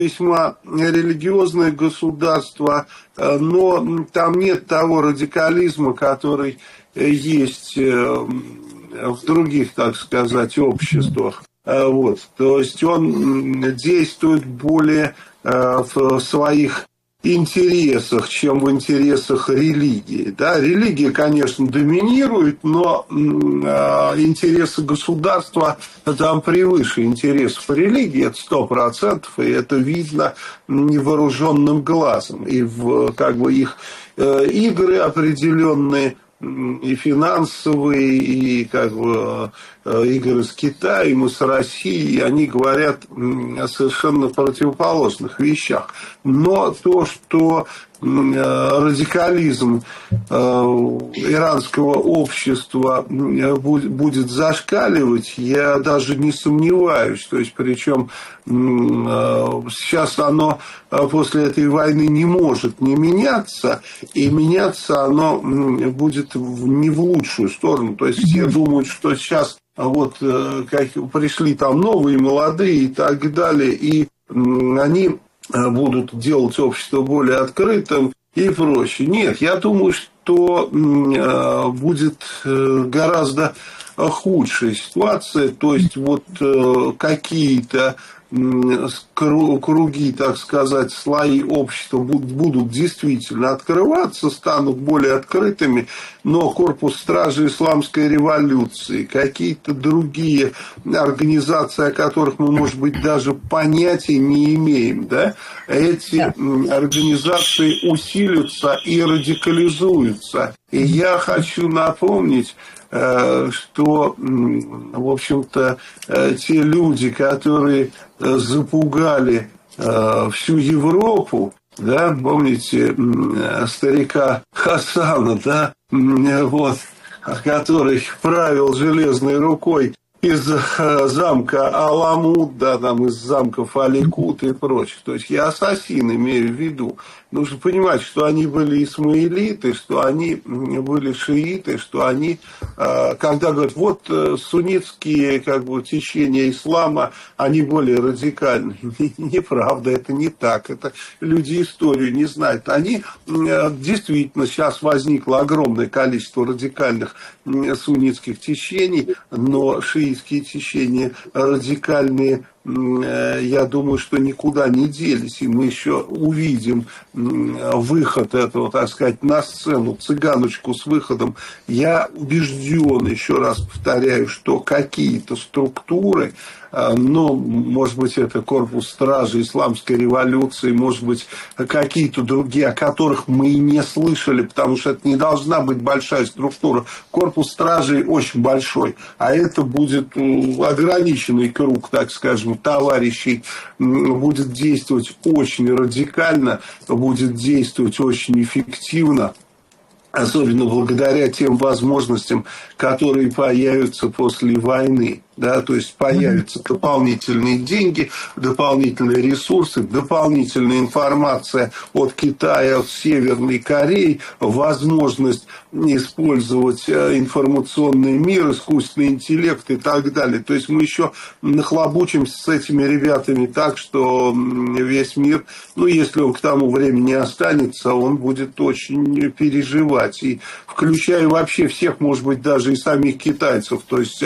весьма религиозное государство, но там нет того радикализма, который есть в других, так сказать, обществах. Вот. То есть он действует более в своих интересах, чем в интересах религии. Да? Религия, конечно, доминирует, но интересы государства там превыше интересов религии, это 100%, и это видно невооруженным глазом. И в как бы их игры определенные, и финансовые, и как бы игры с Китаем, и с Россией, они говорят о совершенно противоположных вещах. Но то, что радикализм иранского общества будет зашкаливать, я даже не сомневаюсь. То есть, причем сейчас оно после этой войны не может не меняться, и меняться оно будет не в лучшую сторону. То есть, все думают, что сейчас вот как пришли там новые, молодые и так далее, и они будут делать общество более открытым и проще. Нет, я думаю, что будет гораздо худшая ситуация, то есть вот какие-то круги, так сказать, слои общества будут действительно открываться, станут более открытыми, но корпус стражи исламской революции, какие-то другие организации, о которых мы, может быть, даже понятия не имеем, да, эти организации усилятся и радикализуются. И я хочу напомнить, что, в общем-то, те люди, которые запугали всю Европу, да, помните старика Хасана, да, вот, который правил железной рукой из замка Аламут, да, там из замков Аликут и прочих. То есть я ассасин имею в виду. Нужно понимать, что они были исмаилиты, что они были шииты, что они, когда говорят, вот суннитские как бы, течения ислама, они более радикальны. Неправда, это не так. Это люди историю не знают. Они действительно, сейчас возникло огромное количество радикальных суннитских течений, но шиитские течения радикальные, я думаю, что никуда не делись, и мы еще увидим выход этого, так сказать, на сцену, цыганочку с выходом. Я убежден, еще раз повторяю, что какие-то структуры, но, может быть, это корпус стражи исламской революции, может быть, какие-то другие, о которых мы и не слышали, потому что это не должна быть большая структура. Корпус стражей очень большой, а это будет ограниченный круг, так скажем, товарищей, будет действовать очень радикально, будет действовать очень эффективно, особенно благодаря тем возможностям, которые появятся после войны. Да, то есть появятся дополнительные деньги, дополнительные ресурсы, дополнительная информация от Китая, от Северной Кореи, возможность использовать информационный мир, искусственный интеллект и так далее. То есть мы еще нахлобучимся с этими ребятами так, что весь мир, ну, если он к тому времени останется, он будет очень переживать. И включая вообще всех, может быть, даже и самих китайцев. То есть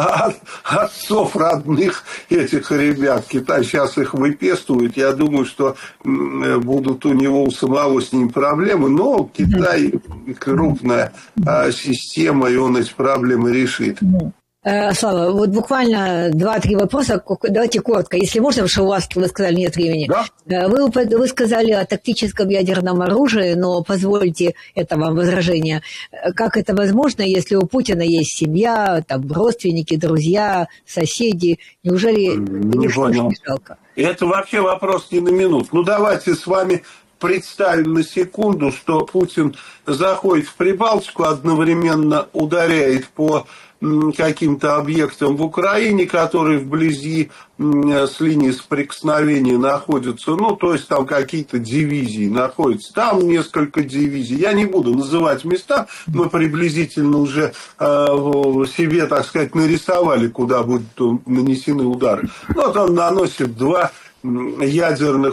отцов родных этих ребят. Китай сейчас их выпестует. Я думаю, что будут у него у самого с ним проблемы. Но Китай крупная система, и он эти проблемы решит. Слава, вот буквально 2-3 вопроса. Давайте коротко, если можно, потому что у вас, вы сказали, нет времени. Да? Вы сказали о тактическом ядерном оружии, но позвольте это вам возражение. Как это возможно, если у Путина есть семья, там, родственники, друзья, соседи? Неужели не понял. Не жалко? Это вообще вопрос не на минуту. Ну, давайте с вами представим на секунду, что Путин заходит в Прибалтику, одновременно ударяет по каким-то объектам в Украине, которые вблизи с линии соприкосновения находятся, ну, то есть там какие-то дивизии находятся, там несколько дивизий. Я не буду называть места, мы приблизительно уже себе, так сказать, нарисовали, куда будут нанесены удары. Вот он наносит 2 ядерных